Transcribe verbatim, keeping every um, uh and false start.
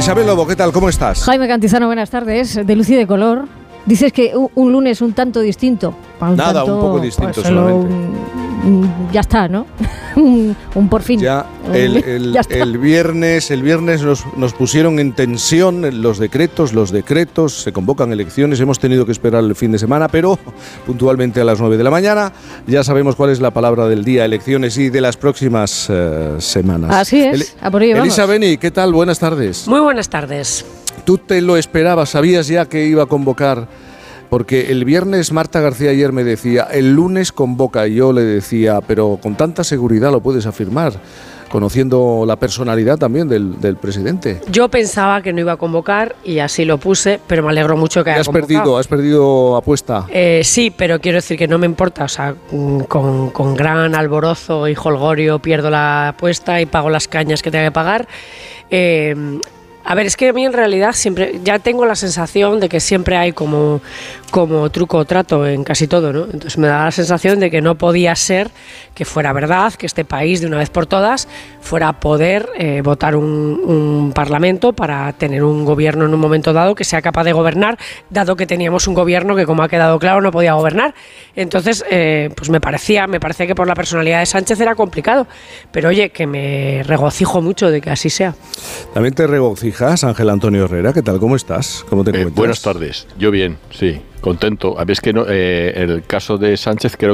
Isabel Lobo, ¿qué tal? ¿Cómo estás? Jaime Cantizano, buenas tardes. De luz y de color. Dices que un, un lunes un tanto distinto. Un Nada, tanto, un poco distinto pues, solamente. Un, ya está, ¿no? un, un por fin. Ya el, el, ya está. el viernes, el viernes nos, nos pusieron en tensión los decretos, los decretos, se convocan elecciones, hemos tenido que esperar el fin de semana, pero puntualmente a las nueve de la mañana ya sabemos cuál es la palabra del día, elecciones y de las próximas uh, semanas. Así es, El, a por ello vamos. Elisa Beni, ¿qué tal? Buenas tardes. Muy buenas tardes. ¿Tú te lo esperabas? ¿Sabías ya que iba a convocar? Porque el viernes Marta García ayer me decía, el lunes convoca, y yo le decía, pero con tanta seguridad lo puedes afirmar, conociendo la personalidad también del, del presidente. Yo pensaba que no iba a convocar y así lo puse, pero me alegro mucho que haya has convocado. perdido, has perdido apuesta. Eh, sí, pero quiero decir que no me importa, o sea, con, con gran alborozo y jolgorio pierdo la apuesta y pago las cañas que tenga que pagar. Eh, A ver, es que a mí en realidad siempre, ya tengo la sensación de que siempre hay como, como truco o trato en casi todo, ¿no? Entonces me da la sensación de que no podía ser que fuera verdad, que este país de una vez por todas fuera a poder eh, votar un, un parlamento para tener un gobierno en un momento dado que sea capaz de gobernar, dado que teníamos un gobierno que, como ha quedado claro, no podía gobernar. Entonces, eh, pues me parecía, me parecía que por la personalidad de Sánchez era complicado, pero oye, que me regocijo mucho de que así sea. También te regocijas, Ángel Antonio Herrera, ¿qué tal? ¿Cómo estás? ¿Cómo te encuentras? Eh, buenas tardes, yo bien, sí, contento. A ver, es que no, eh, el caso de Sánchez creo